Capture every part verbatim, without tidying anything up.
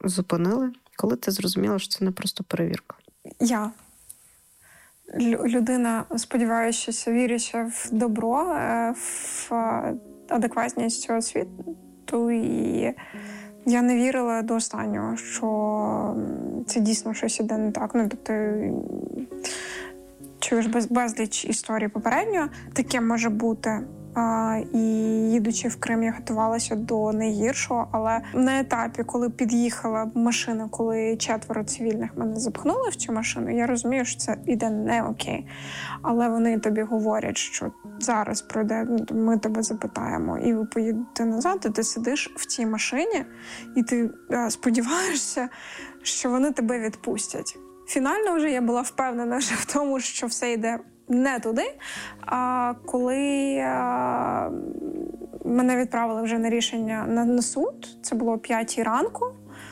зупинили? Коли ти зрозуміла, що це не просто перевірка? Я. Людина, сподіваючися, віряча в добро, в адекватність цього світу. І я не вірила до останнього, що це дійсно щось іде не так. Ну, тобто, чуєш безліч історій попередньо, таке може бути. А, і їдучи в Крим, я готувалася до найгіршого, але на етапі, коли під'їхала машина, коли четверо цивільних мене запхнули в цю машину, я розумію, що це іде не окей. Але вони тобі говорять, що зараз пройде, ми тебе запитаємо, і ви поїдете назад, і ти сидиш в цій машині, і ти а, сподіваєшся, що вони тебе відпустять. Фінально вже я була впевнена вже в тому, що все йде не туди, а коли а, мене відправили вже на рішення на, на суд, це було о п'ятій ранку,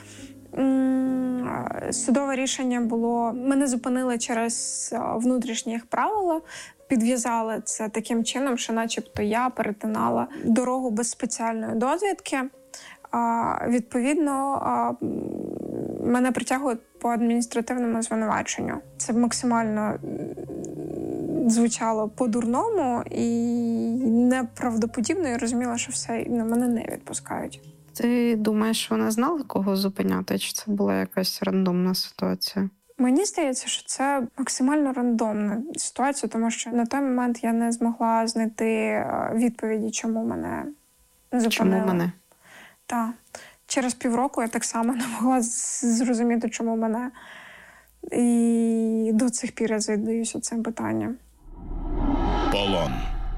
судове рішення було, мене зупинили через внутрішні їх правила, підв'язали це таким чином, що начебто я перетинала дорогу без спеціальної дозвідки. А, відповідно, а, мене притягують по адміністративному звинуваченню. Це максимально звучало по-дурному і неправдоподібно. Я розуміла, що все, на мене не відпускають. Ти думаєш, вона знала, кого зупиняти? Чи це була якась рандомна ситуація? Мені здається, що це максимально рандомна ситуація, тому що на той момент я не змогла знайти відповіді, чому мене зупинили. Чому мене? Так. Через півроку я так само не могла зрозуміти, чому мене. І до цих пір я задаюся цим питанням. Полон.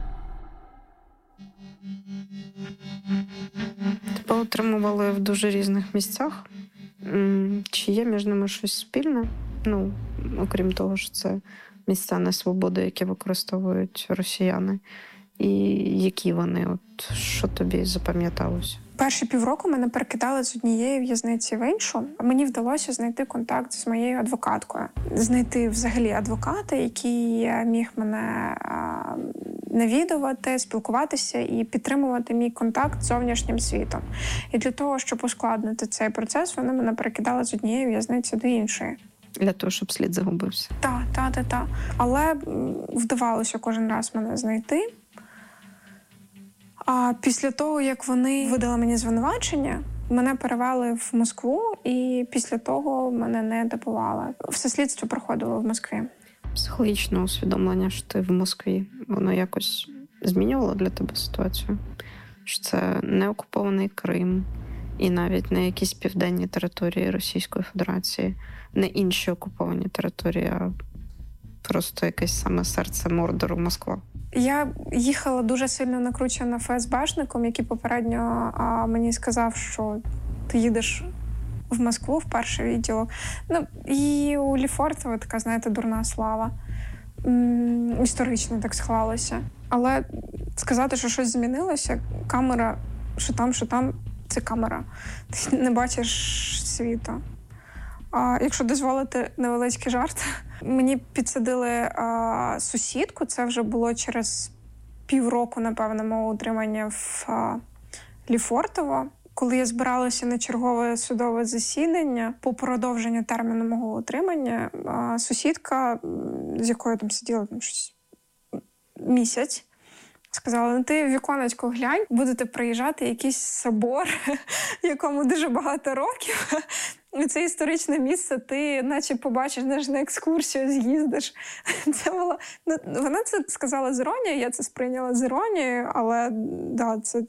Тебе отримували в дуже різних місцях. Чи є між ними щось спільне? Ну, окрім того, що це місця несвободи, які використовують росіяни. І які вони? От що тобі запам'яталося? Перші півроку мене перекидали з однієї в'язниці в іншу. Мені вдалося знайти контакт з моєю адвокаткою. Знайти взагалі адвоката, який міг мене навідувати, спілкуватися і підтримувати мій контакт з зовнішнім світом. І для того, щоб ускладнити цей процес, вони мене перекидали з однієї в'язниці до іншої. Для того, щоб слід загубився? Так, так, так, так. Але вдавалося кожен раз мене знайти. А після того, як вони видали мені звинувачення, мене перевели в Москву, і після того мене не допували. Все слідство проходило в Москві. Психологічне усвідомлення, що ти в Москві, воно якось змінювало для тебе ситуацію? Що це не окупований Крим, і навіть не якісь південні території Російської Федерації, не інші окуповані території, а просто якесь саме серце Мордору Москва. Я їхала дуже сильно накручена еф ес бешником, який попередньо а, мені сказав, що ти їдеш в Москву в перший відділок. Ну, і у Лефортово така, знаєте, дурна слава. М- історично так склалося. Але сказати, що щось змінилося, камера, що там, що там, це камера. Ти не бачиш світу. А якщо дозволити невеличкий жарт, мені підсадили а, сусідку, це вже було через півроку, напевно, мого утримання в а, Лефортово. Коли я збиралася на чергове судове засідання по продовженню терміну мого утримання, а, сусідка, з якою там сиділа там, щось місяць, сказала: ну ти в віконечко глянь, будете приїжджати якийсь собор, якому дуже багато років. І це історичне місце, ти наче побачиш, знаєш, на екскурсію з'їздиш. Це було... Ну, вона це сказала з іронією, я це сприйняла з іронією, але да, це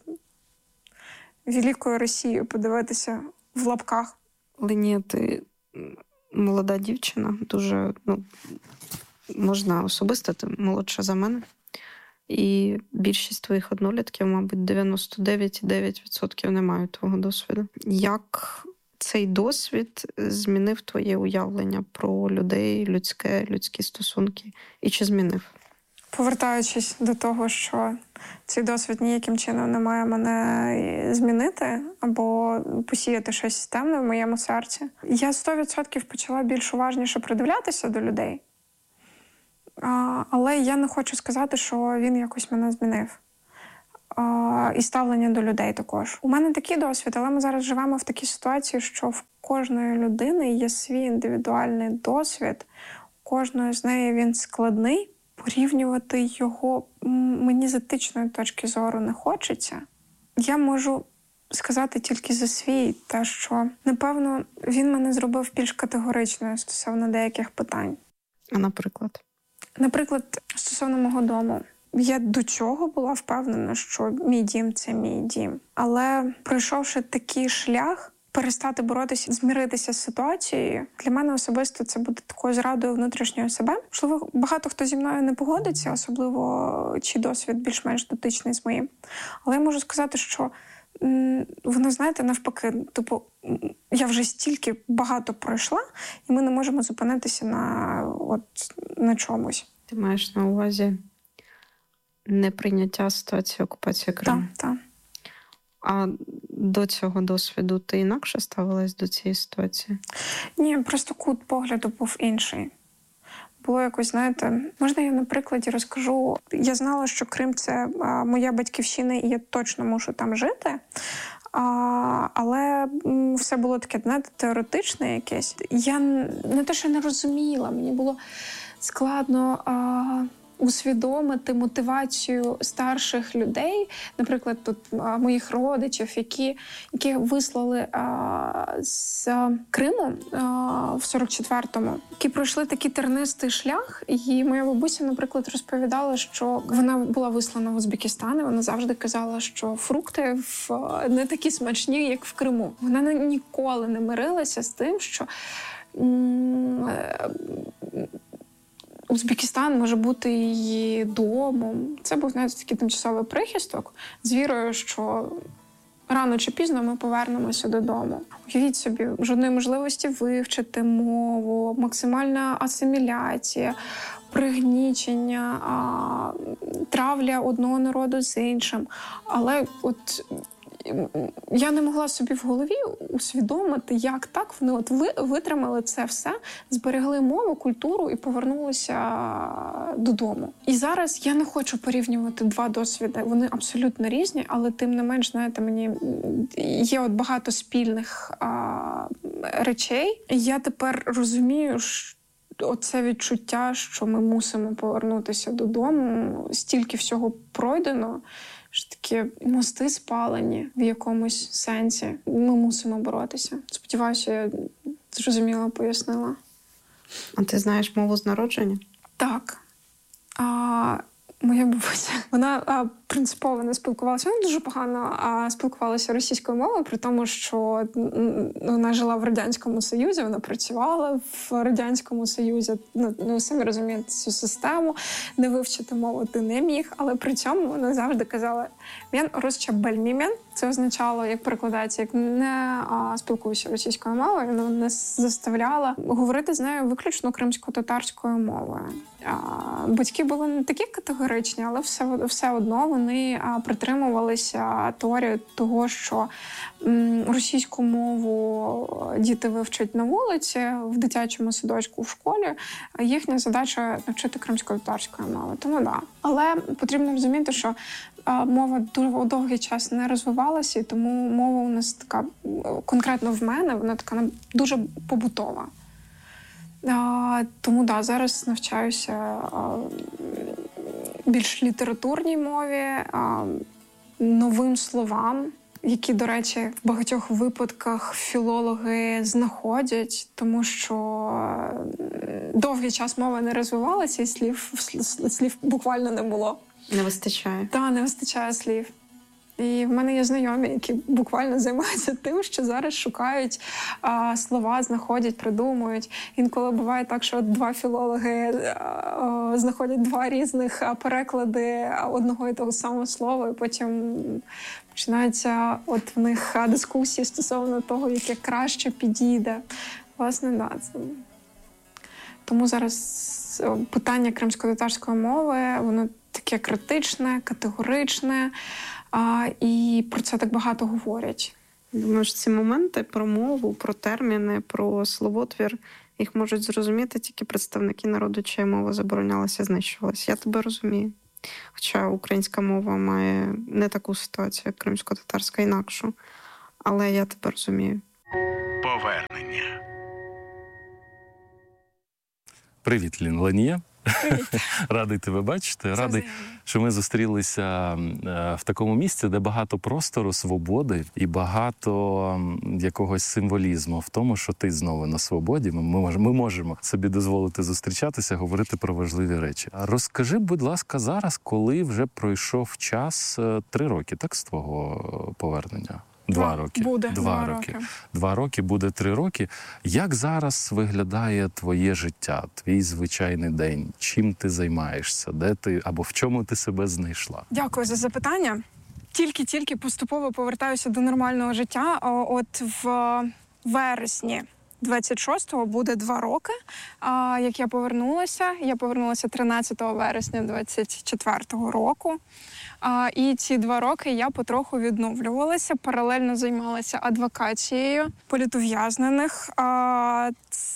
великою Росією подивитися в лапках. Лінія, ти молода дівчина, дуже, ну, можна особисто, ти молодша за мене. І більшість твоїх однолітків, мабуть, дев'яносто дев'ять цілих дев'ять відсотків не мають твого досвіду. Як цей досвід змінив твоє уявлення про людей, людське, людські стосунки? І чи змінив? Повертаючись до того, що цей досвід ніяким чином не має мене змінити або посіяти щось темне в моєму серці, я сто відсотків почала більш уважніше придивлятися до людей. А, але я не хочу сказати, що він якось мене змінив. а, і ставлення до людей також. У мене такий досвід, але ми зараз живемо в такій ситуації, що в кожної людини є свій індивідуальний досвід, у кожної з неї він складний. Порівнювати його мені з етичної точки зору не хочеться. Я можу сказати тільки за свій, те, що, напевно, він мене зробив більш категоричною стосовно деяких питань. А наприклад? Наприклад, стосовно мого дому. Я до чого була впевнена, що мій дім – це мій дім. Але пройшовши такий шлях, перестати боротися, змиритися з ситуацією, для мене особисто це буде такою зрадою внутрішнього себе. Можливо, багато хто зі мною не погодиться, особливо чий досвід більш-менш дотичний з моїм. Але я можу сказати, що воно, знаєте, навпаки, типу, я вже стільки багато пройшла, і ми не можемо зупинитися на, от, на чомусь. Ти маєш на увазі неприйняття ситуації окупації Криму? Так, так. А до цього досвіду ти інакше ставилась до цієї ситуації? Ні, просто кут погляду був інший. Було якось, знаєте, можна я на прикладі розкажу. Я знала, що Крим – це а, моя батьківщина, і я точно мушу там жити. А, але м, все було таке, знаєте, теоретичне якесь. Я не те, що не розуміла, мені було складно а, усвідомити мотивацію старших людей, наприклад, тут а, моїх родичів, які, які вислали а, з Криму а, в сорок четвертому, які пройшли такий тернистий шлях. І моя бабуся, наприклад, розповідала, що вона була вислана в Узбекистан, і вона завжди казала, що фрукти в, не такі смачні, як в Криму. Вона ніколи не мирилася з тим, що м- Узбекистан може бути її домом. Це був, знаєте, такий тимчасовий прихисток з вірою, що рано чи пізно ми повернемося додому. Уявіть собі, жодної можливості вивчити мову, максимальна асиміляція, пригнічення, травля одного народу з іншим. Але от я не могла собі в голові усвідомити, як так вони от витримали це все, зберегли мову, культуру і повернулися додому. І зараз я не хочу порівнювати два досвіди. Вони абсолютно різні, але тим не менш, знаєте, мені є от багато спільних а, речей. І я тепер розумію, що оце відчуття, що ми мусимо повернутися додому, стільки всього пройдено, що такі мости спалені в якомусь сенсі. Ми мусимо боротися. Сподіваюся, я зрозуміло пояснила. А ти знаєш мову з народження? Так. А, моя бабуся, вона а, принципово не спілкувалася. Вона дуже погано а, спілкувалася російською мовою, при тому, що м, вона жила в Радянському Союзі, вона працювала в Радянському Союзі. Ну, ну самі розумієте цю систему. Не вивчити мову ти не міг, але при цьому вона завжди казала «Мен розчабельмімен». Це означало, як перекладається, як не а, спілкуюся російською мовою. Вона не заставляла говорити з нею виключно кримсько-татарською мовою. А, батьки були не такі категоричні, але все, все одно вони а, притримувалися теорії того, що м, російську мову діти вивчать на вулиці, в дитячому садочку, в школі. А їхня задача – навчити кримсько-татарської мови. Тому да. Але потрібно розуміти, що а, мова дуже довгий час не розвивалася, і тому мова у нас така, конкретно в мене, вона така дуже побутова. А, тому да, зараз навчаюся а, більш літературній мові, а, новим словам, які, до речі, в багатьох випадках філологи знаходять, тому що довгий час мова не розвивалася, і слів, слів буквально не було. Не вистачає. Так, не вистачає слів. І в мене є знайомі, які буквально займаються тим, що зараз шукають а, слова, знаходять, придумують. Інколи буває так, що два філологи а, знаходять два різних переклади одного і того самого слова, і потім починаються от в них дискусії стосовно того, яке краще підійде. Власне, да, це... Тому зараз питання кримсько-татарської мови, воно таке критичне, категоричне, а, і про це так багато говорять. Думаю, що ці моменти про мову, про терміни, про словотвір, їх можуть зрозуміти тільки представники народу, чия мова заборонялася, знищувалася. Я тебе розумію. Хоча українська мова має не таку ситуацію, як кримсько-татарська, інакшу. Але я тебе розумію. Повернення. Привіт, Лін. Ленія. Привіт. Радий тебе бачити. Це Радий, взаємно. що ми зустрілися в такому місці, де багато простору, свободи і багато якогось символізму в тому, що ти знову на свободі. Ми можемо, ми можемо собі дозволити зустрічатися, говорити про важливі речі. А розкажи, будь ласка, зараз, коли вже пройшов час, три роки, так, з твого повернення? Два роки. Буде два, два роки. роки. Два роки, буде три роки. Як зараз виглядає твоє життя, твій звичайний день? Чим ти займаєшся? Де ти або в чому ти себе знайшла? Дякую за запитання. Тільки-тільки поступово повертаюся до нормального життя. О, От в вересні двадцять шостого буде два роки, а, як я повернулася. Я повернулася тринадцятого вересня двадцять четвертого року. А, і ці два роки я потроху відновлювалася, паралельно займалася адвокацією політов'язнених. А,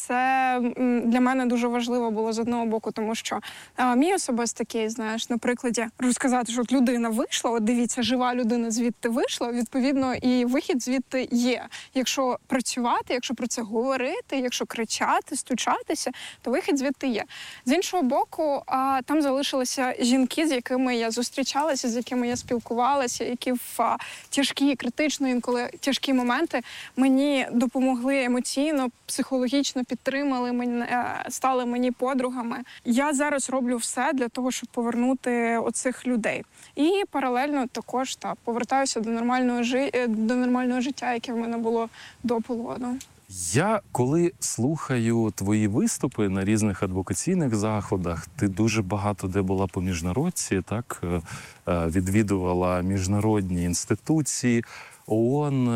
це м, для мене дуже важливо було з одного боку, тому що а, мій особистий кейс, знаєш, на прикладі розказати, що от людина вийшла, от дивіться, жива людина звідти вийшла, відповідно, і вихід звідти є. Якщо працювати, якщо про це говорити, якщо кричати, стучатися, то вихід звідти є. З іншого боку, а, там залишилися жінки, з якими я зустрічалася, з якими я спілкувалася, які в а, тяжкі, критично, інколи тяжкі моменти мені допомогли емоційно, психологічно підтримали мене, стали мені подругами. Я зараз роблю все для того, щоб повернути оцих людей. І паралельно також та повертаюся до нормального жи... до нормального життя, яке в мене було до полону. Я, коли слухаю твої виступи на різних адвокаційних заходах, ти дуже багато де була по міжнародці, так? Відвідувала міжнародні інституції, ООН,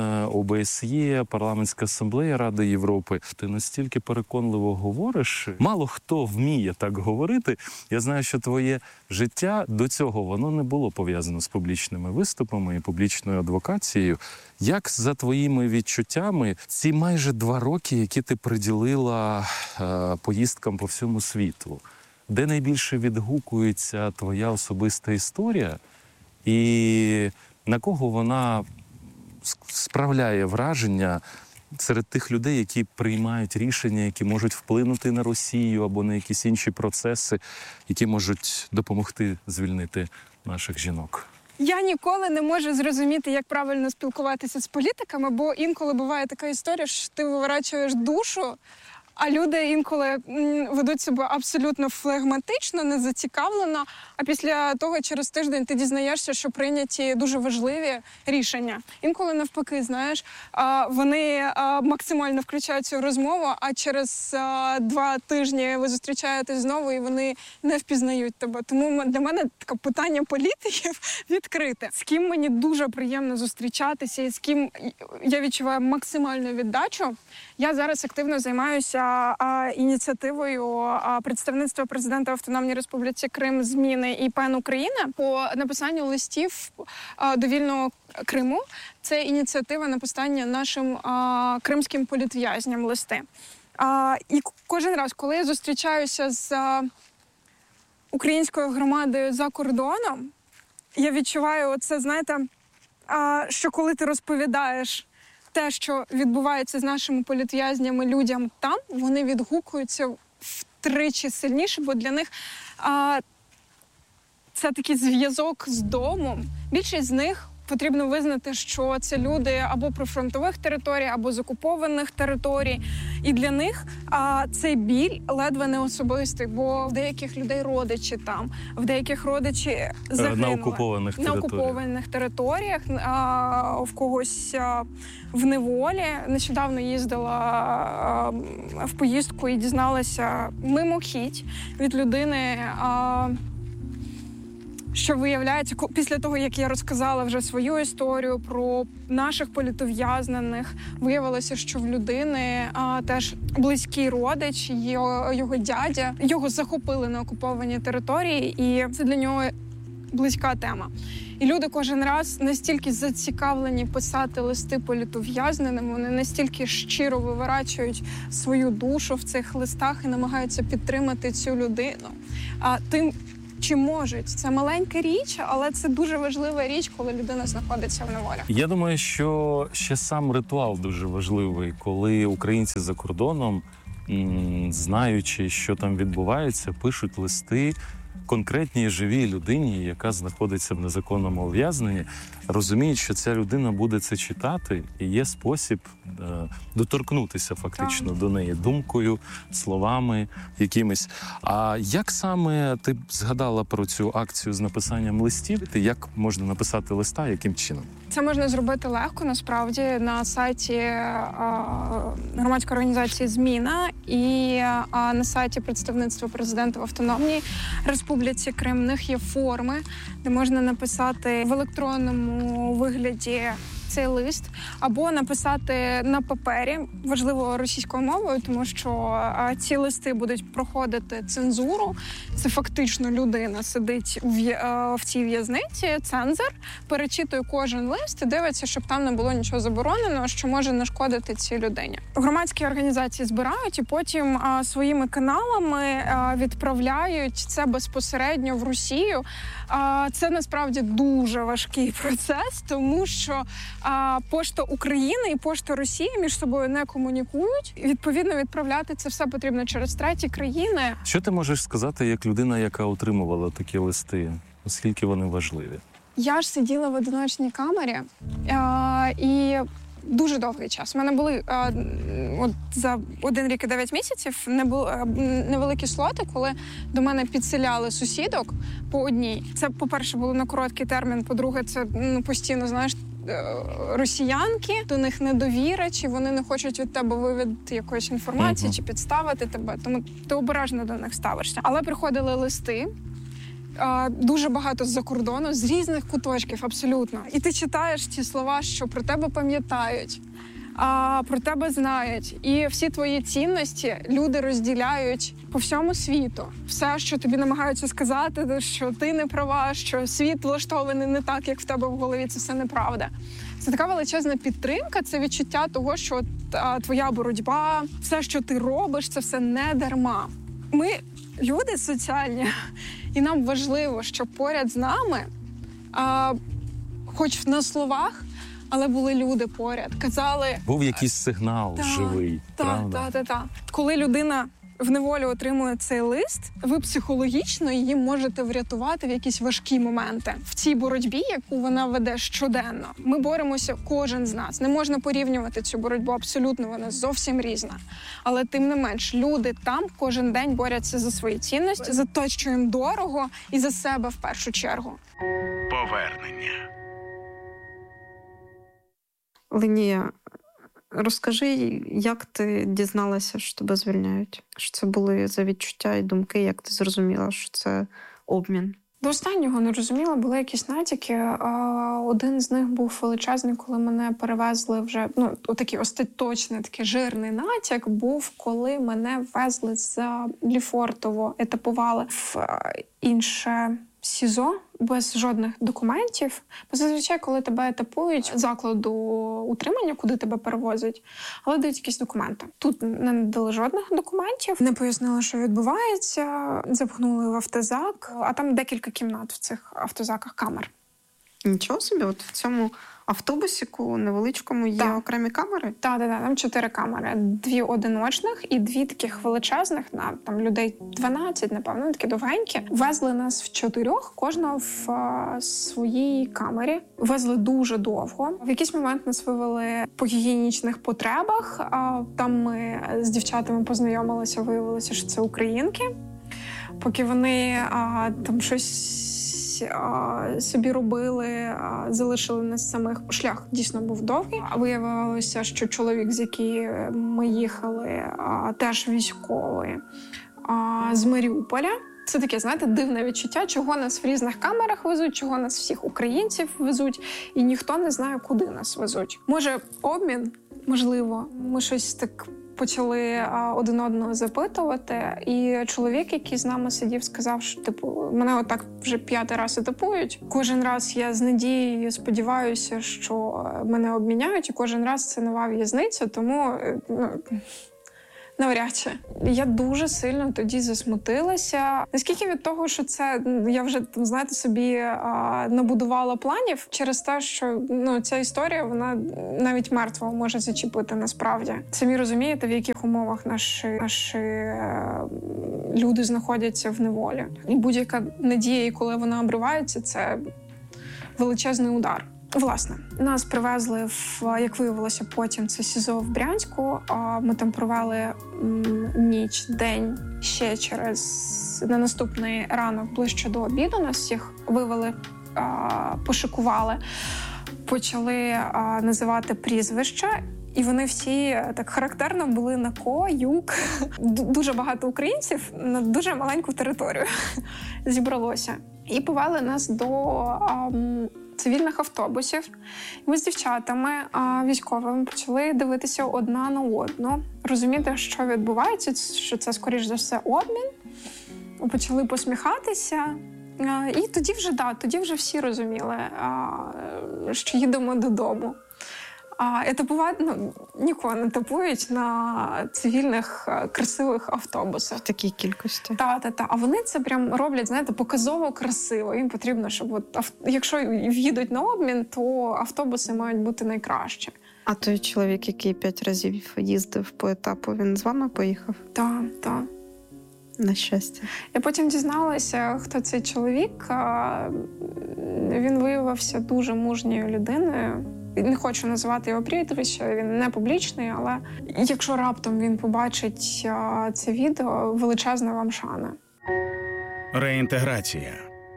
ОБСЄ, Парламентська асамблея Ради Європи. Ти настільки переконливо говориш. Мало хто вміє так говорити. Я знаю, що твоє життя до цього воно не було пов'язано з публічними виступами і публічною адвокацією. Як за твоїми відчуттями ці майже два роки, які ти приділила е, поїздкам по всьому світу, де найбільше відгукується твоя особиста історія і на кого вона справляє враження серед тих людей, які приймають рішення, які можуть вплинути на Росію або на якісь інші процеси, які можуть допомогти звільнити наших жінок? Я ніколи не можу зрозуміти, як правильно спілкуватися з політиками, бо інколи буває така історія, що ти виворачуєш душу, а люди інколи м, ведуть себе абсолютно флегматично, незацікавлено, а після того через тиждень ти дізнаєшся, що прийняті дуже важливі рішення. Інколи навпаки, знаєш, а, вони а, максимально включаються в розмову, а через а, два тижні ви зустрічаєтесь знову і вони не впізнають тебе. Тому для мене таке питання політиків відкрите. З ким мені дуже приємно зустрічатися і з ким я відчуваю максимальну віддачу. Я зараз активно займаюся а, ініціативою а, представництва президента Автономної Республіки Крим «Зміни» і ПЕН Україна по написанню листів а, до вільного Криму. Це ініціатива написання нашим а, кримським політв'язням листи. А, і кожен раз, коли я зустрічаюся з а, українською громадою за кордоном, я відчуваю оце, знаєте, а, що коли ти розповідаєш те, що відбувається з нашими політв'язнями людям там, вони відгукуються втричі сильніше, бо для них а, це такий зв'язок з домом. Більшість з них потрібно визнати, що це люди або прифронтових територій, або з окупованих територій. І для них а, цей біль ледве не особистий, бо в деяких людей родичі там, в деяких родичі загинули. На окупованих на територіях. окупованих територіях, а, в когось а, в неволі. Нещодавно їздила а, в поїздку і дізналася мимохідь від людини, а, що виявляється, після того, як я розказала вже свою історію про наших політов'язнених, виявилося, що в людини а, теж близький родич, його, його дядя, його захопили на окупованій території, і це для нього близька тема. І люди кожен раз настільки зацікавлені писати листи політов'язненим, вони настільки щиро виворачують свою душу в цих листах і намагаються підтримати цю людину. А тим чи можуть. Це маленька річ, але це дуже важлива річ, коли людина знаходиться в неволі. Я думаю, що ще сам ритуал дуже важливий, коли українці за кордоном, знаючи, що там відбувається, пишуть листи конкретній живій людині, яка знаходиться в незаконному ув'язненні, розуміють, що ця людина буде це читати, і є спосіб е, доторкнутися фактично Так. до неї думкою, словами якимись. А як саме ти згадала про цю акцію з написанням листів? Як можна написати листа, яким чином? Це можна зробити легко, насправді, на сайті а, громадської організації «Зміна» і а, на сайті представництва президента в Автономній Республіці Крим. В них є форми, де можна написати в електронному вигляді цей лист, або написати на папері, важливо російською мовою, тому що а, ці листи будуть проходити цензуру. Це фактично людина сидить в, а, в цій в'язниці, цензор, перечитує кожен лист і дивиться, щоб там не було нічого забороненого, що може нашкодити цій людині. Громадські організації збирають і потім а, своїми каналами а, відправляють це безпосередньо в Росію. А, це насправді дуже важкий процес, тому що а Пошта України і Пошта Росії між собою не комунікують. Відповідно, відправляти це все потрібно через треті країни. Що ти можеш сказати як людина, яка отримувала такі листи? Оскільки вони важливі? Я ж сиділа в одиночній камері а, і дуже довгий час. У мене були а, от за один рік і дев'ять місяців не були невеликі слоти, коли до мене підселяли сусідок по одній. Це, по-перше, було на короткий термін, по-друге, це ну, постійно, знаєш, росіянки, до них недовіра, чи вони не хочуть від тебе вивідати якоїсь інформації, uh-huh. чи підставити тебе, тому ти обережно до них ставишся. Але приходили листи, дуже багато з-за кордону, з різних куточків, абсолютно. І ти читаєш ті слова, що про тебе пам'ятають, а про тебе знають. І всі твої цінності люди розділяють по всьому світу. Все, що тобі намагаються сказати, що ти не права, що світ влаштований не так, як в тебе в голові, це все неправда. Це така величезна підтримка, це відчуття того, що а, твоя боротьба, все, що ти робиш, це все не дарма. Ми люди соціальні, і нам важливо, щоб поряд з нами, а, хоч на словах, але були люди поряд, казали... Був якийсь сигнал та, живий, та, правда? Так, так, так. Коли людина в неволі отримує цей лист, ви психологічно її можете врятувати в якісь важкі моменти. В цій боротьбі, яку вона веде щоденно, ми боремося, кожен з нас. Не можна порівнювати цю боротьбу, абсолютно вона зовсім різна. Але тим не менш, люди там кожен день борються за свої цінності, за те, що їм дорого, і за себе в першу чергу. Повернення. Линія, розкажи, як ти дізналася, що тебе звільняють? Що це були за відчуття і думки, як ти зрозуміла, що це обмін? До останнього не розуміла, були якісь натяки. Один з них був величезний, коли мене перевезли вже, ну, отакий остаточний, такий жирний натяк був, коли мене везли з Лефортово, етапували в інше СІЗО без жодних документів. Бо зазвичай, коли тебе етапують з закладу утримання, куди тебе перевозять, але дають якісь документи. Тут не надали жодних документів, не пояснили, що відбувається, запхнули в автозак, а там декілька кімнат в цих автозаках, камер. Нічого собі, от в цьому автобусіку невеличкому є так. окремі камери? Так, так, так, там чотири камери. Дві одиночних і дві таких величезних, на там людей дванадцять, напевно, такі довгенькі. Везли нас в чотирьох, кожна в а, своїй камері. Везли дуже довго. В якийсь момент нас вивели по гігієнічних потребах. А, там ми з дівчатами познайомилися, виявилося, що це українки. Поки вони а, там щось собі робили, залишили нас самих. Шлях дійсно був довгий. Виявилося, що чоловік, з яким ми їхали, теж військовий, з Маріуполя. Це таке, знаєте, дивне відчуття, чого нас в різних камерах везуть, чого нас всіх українців везуть, і ніхто не знає, куди нас везуть. Може, обмін? Можливо. Ми щось так почали один одного запитувати, і чоловік, який з нами сидів, сказав, що типу мене отак вже п'ятий раз етапують. Кожен раз я з надією сподіваюся, що мене обміняють, і кожен раз це нова в'язниця, тому ну, Навряд чи. Я дуже сильно тоді засмутилася. Наскільки від того, що це я вже, знаєте, собі а, набудувала планів через те, що ну, ця історія, вона навіть мертвого може зачепити насправді. Самі розумієте, в яких умовах наші, наші е, люди знаходяться в неволі. І будь-яка надія, і коли вона обривається, це величезний удар. Власне, нас привезли в, як виявилося потім, це СІЗО в Брянську. Ми там провели ніч, день, ще через на наступний ранок, ближче до обіду, нас всіх вивели, пошикували, почали називати прізвища. І вони всі так характерно були на ко, юк. Дуже багато українців на дуже маленьку територію зібралося. І повели нас до а, цивільних автобусів. Ми з дівчатами а, військовими почали дивитися одна на одну, розуміти, що відбувається, що це, скоріш за все, обмін. Почали посміхатися. А, і тоді вже, да, тоді вже всі розуміли, а, що їдемо додому. А етапувати, ну, нікого не етапують на цивільних красивих автобусах. В такій кількості. Так, так, так. А вони це прям роблять, знаєте, показово красиво. Їм потрібно, щоб от, ав... якщо в'їдуть на обмін, то автобуси мають бути найкращі. А той чоловік, який п'ять разів їздив по етапу, він з вами поїхав? Так, так. На щастя. Я потім дізналася, хто цей чоловік. Він виявився дуже мужньою людиною. Не хочу називати його прізвище, він не публічний, але якщо раптом він побачить а, це відео, величезна вам шана. Реінтеграція.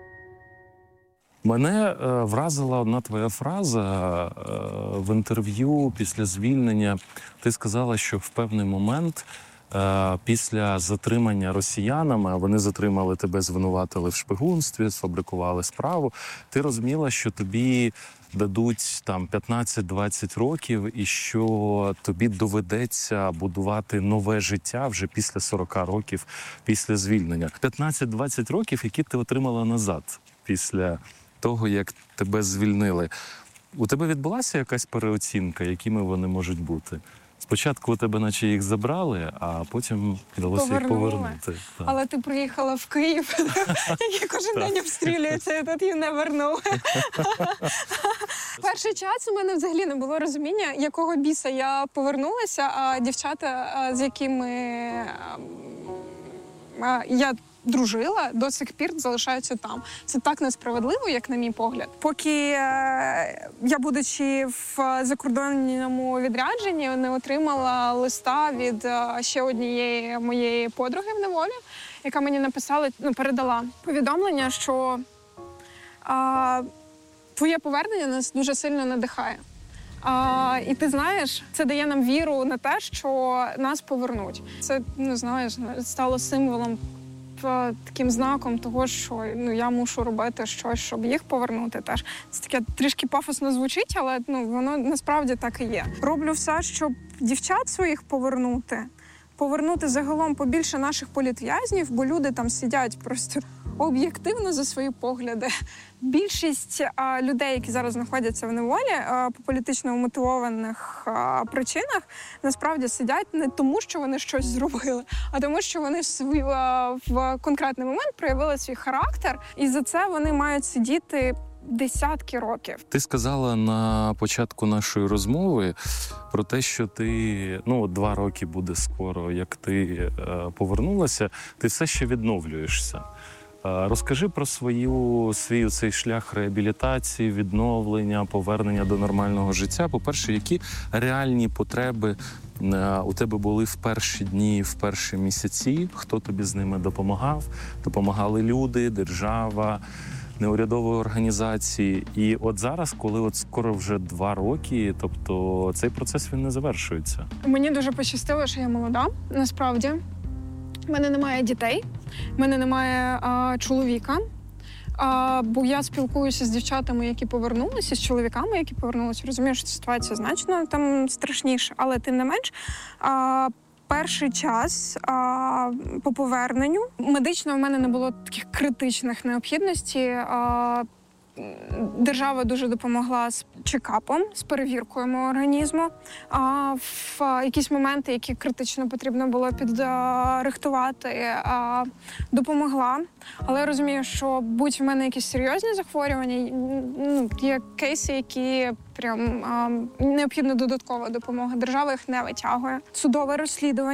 Мене е, вразила одна твоя фраза е, в інтерв'ю після звільнення. Ти сказала, що в певний момент е, після затримання росіянами, а вони затримали тебе, звинуватили в шпигунстві, сфабрикували справу, ти розуміла, що тобі дадуть там п'ятнадцять-двадцять років і що тобі доведеться будувати нове життя вже після сорока років після звільнення. п'ятнадцять-двадцять років, які ти отримала назад після того, як тебе звільнили. У тебе відбулася якась переоцінка, якими вони можуть бути? Спочатку у тебе наче їх забрали, а потім вдалося їх повернути. Так. Але ти приїхала в Київ, який кожен день обстрілюється, і тут її не вернув. Перший час у мене взагалі не було розуміння, якого біса я повернулася, а дівчата, з якими я дружила, до сих пір залишаються там. Це так несправедливо, як на мій погляд. Поки я, будучи в закордонному відрядженні, не отримала листа від ще однієї моєї подруги в неволі, яка мені написала, ну, передала повідомлення, що а, твоє повернення нас дуже сильно надихає. А, і ти знаєш, це дає нам віру на те, що нас повернуть. Це, ну, знаєш, стало символом, таким знаком того, що ну, я мушу робити щось, щоб їх повернути теж. Це таке трішки пафосно звучить, але ну, воно насправді так і є. Роблю все, щоб дівчат своїх повернути, повернути загалом побільше наших політв'язнів, бо люди там сидять просто об'єктивно за свої погляди. Більшість а, людей, які зараз знаходяться в неволі а, по політично мотивованих а, причинах, насправді сидять не тому, що вони щось зробили, а тому, що вони свій, а, в конкретний момент проявили свій характер, і за це вони мають сидіти десятки років. Ти сказала на початку нашої розмови про те, що ти, ну, два роки буде скоро, як ти е, повернулася, ти все ще відновлюєшся. Розкажи про свою, свій цей шлях реабілітації, відновлення, повернення до нормального життя. По-перше, які реальні потреби у тебе були в перші дні, в перші місяці? Хто тобі з ними допомагав? Допомагали люди, держава, неурядові організації. І от зараз, коли от скоро вже два роки, тобто цей процес, він не завершується. Мені дуже пощастило, що я молода, насправді. У мене немає дітей, в мене немає а, чоловіка, а, бо я спілкуюся з дівчатами, які повернулися, з чоловіками, які повернулися. Розумію, що ситуація значно там страшніша, але тим не менш, а, перший час а, по поверненню медично в мене не було таких критичних необхідностей. А, держава дуже допомогла з чекапом, з перевіркою мого організму. А в якісь моменти, які критично потрібно було підрихтувати, допомогла. Але я розумію, що будь в мене якісь серйозні захворювання, ну, є кейси, які прям а, необхідна додаткова допомога. Держава їх не витягує. Судове розслідування.